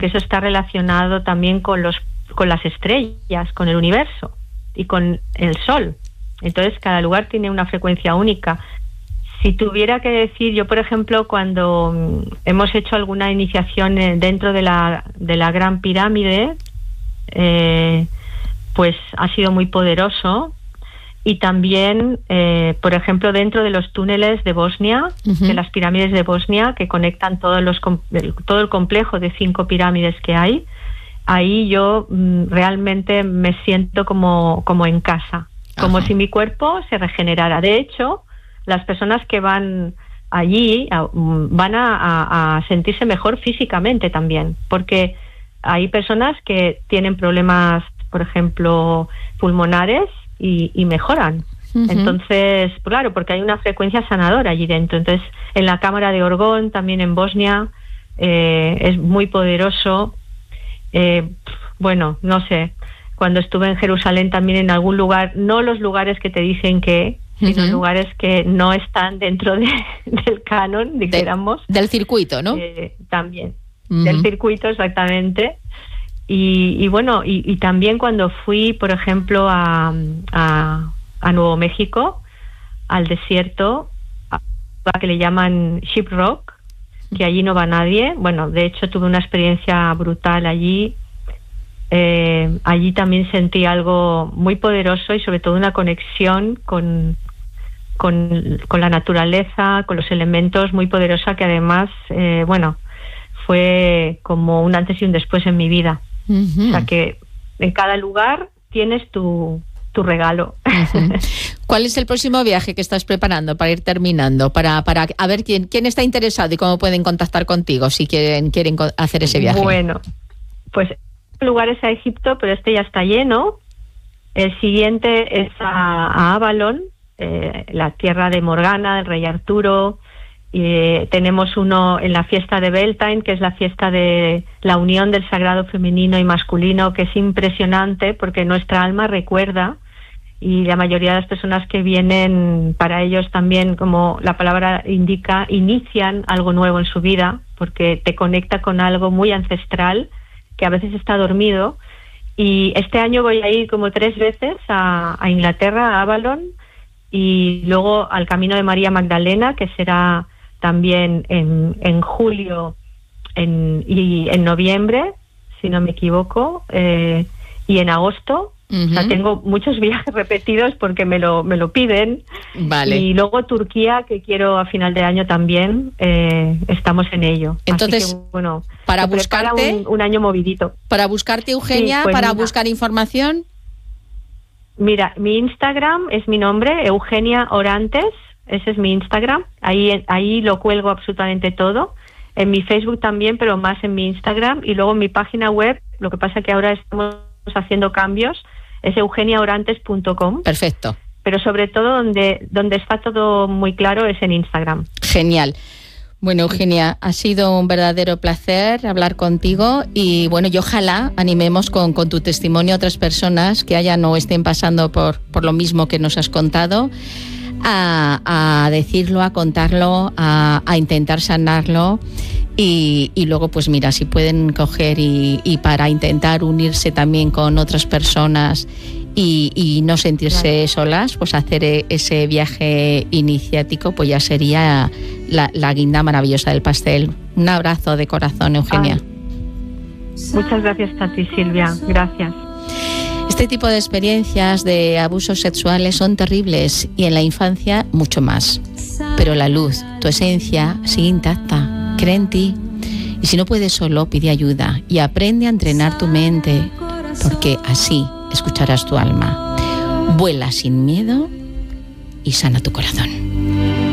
porque eso está relacionado también con las estrellas, con el universo y con el sol. Entonces cada lugar tiene una frecuencia única. Si tuviera que decir, yo por ejemplo, cuando hemos hecho alguna iniciación dentro de la Gran Pirámide, pues ha sido muy poderoso. Y también, por ejemplo, dentro de los túneles de Bosnia, de las pirámides de Bosnia, que conectan todo el complejo de 5 pirámides que hay, ahí yo realmente me siento como en casa, como si mi cuerpo se regenerara. De hecho, las personas que van allí van a sentirse mejor físicamente también, porque hay personas que tienen problemas, por ejemplo, pulmonares y mejoran. Entonces, claro, porque hay una frecuencia sanadora allí dentro. Entonces, en la Cámara de Orgón, también en Bosnia, es muy poderoso. Bueno, no sé, cuando estuve en Jerusalén también en algún lugar, no los lugares que te dicen que, sino lugares que no están dentro del canon, dijéramos. Del circuito, ¿no? También, del circuito, exactamente. Y bueno, y también cuando fui, por ejemplo, a Nuevo México, al desierto, a que le llaman Ship Rock, que allí no va nadie. Bueno, de hecho tuve una experiencia brutal allí. Allí también sentí algo muy poderoso y sobre todo una conexión con la naturaleza, con los elementos, muy poderosa, que además, bueno, fue como un antes y un después en mi vida. O sea que en cada lugar tienes tu regalo. ¿Cuál es el próximo viaje que estás preparando para ir terminando? Para a ver quién está interesado y cómo pueden contactar contigo si quieren hacer ese viaje. Bueno, pues el lugar es a Egipto, pero este ya está lleno. El siguiente es a Avalon, la tierra de Morgana, del rey Arturo. Tenemos uno en la fiesta de Beltane, que es la fiesta de la unión del sagrado femenino y masculino, que es impresionante porque nuestra alma recuerda, y la mayoría de las personas que vienen, para ellos también, como la palabra indica, inician algo nuevo en su vida, porque te conecta con algo muy ancestral que a veces está dormido. Y este año voy a ir como 3 veces a Inglaterra, a Avalon, y luego al Camino de María Magdalena, que será también en julio y en noviembre, si no me equivoco, y en agosto. O sea, tengo muchos viajes repetidos porque me lo piden. Vale. Y luego Turquía, que quiero a final de año también, estamos en ello. Entonces, así que, bueno, para buscarte un año movidito. Para buscarte, Eugenia, sí, pues para mira, buscar información. Mira, mi Instagram es mi nombre, Eugenia Orantes. Ese es mi Instagram. Ahí lo cuelgo absolutamente todo. En mi Facebook también, pero más en mi Instagram. Y luego en mi página web, lo que pasa que ahora estamos haciendo cambios, es eugeniaorantes.com. Perfecto. Pero sobre todo donde está todo muy claro es en Instagram. Genial. Bueno, Eugenia, ha sido un verdadero placer hablar contigo y bueno, y ojalá animemos con tu testimonio a otras personas que hayan o estén pasando por lo mismo que nos has contado, a decirlo, a contarlo, a intentar sanarlo y luego pues mira, si pueden coger y para intentar unirse también con otras personas y no sentirse solas, pues hacer ese viaje iniciático pues ya sería la guinda maravillosa del pastel. Un abrazo de corazón, Eugenia. Muchas gracias a ti, Silvia. Gracias. Este tipo de experiencias de abusos sexuales son terribles y en la infancia mucho más. Pero la luz, tu esencia, sigue intacta. Cree en ti. Y si no puedes solo, pide ayuda y aprende a entrenar tu mente, porque así escucharás tu alma. Vuela sin miedo y sana tu corazón.